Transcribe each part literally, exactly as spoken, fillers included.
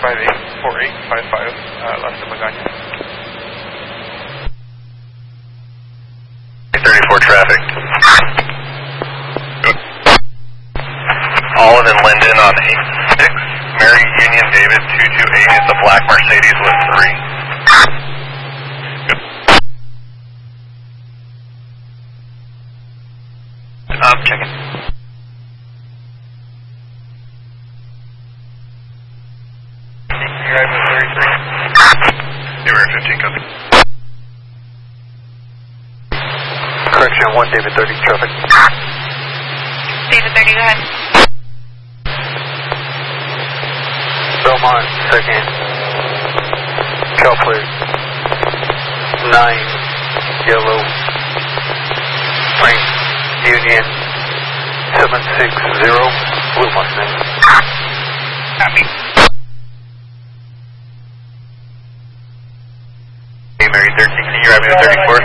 five eight four eight five five, uh, left of Magana. thirty-four traffic. Olive and Linden on eight six. Mary Union David two two eight is the black Mercedes with three. I'm checking. You're driving thirty-three. You were at fifteen, copy. Correction, one David thirty, traffic. David thirty, go ahead. Belmont, second. Calflare. nine, yellow. Frank, Union, seven six zero, Blue Mustang. Copy. Hey, Mary thirteen, can you drive me to thirty-four?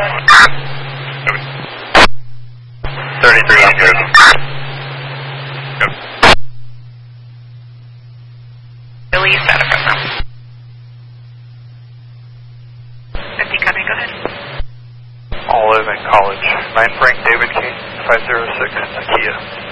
thirty-three, I'm good. Yep. Release out of front now. fifty, copy, go ahead. Olive and College. nine Frank David King, five zero six, Kia.